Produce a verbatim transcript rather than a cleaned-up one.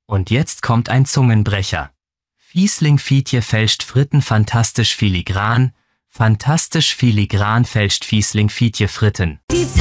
Und jetzt kommt ein Zungenbrecher. Fiesling Fietje fälscht Fritten fantastisch filigran, fantastisch filigran fälscht Fiesling Fietje Fritten. Die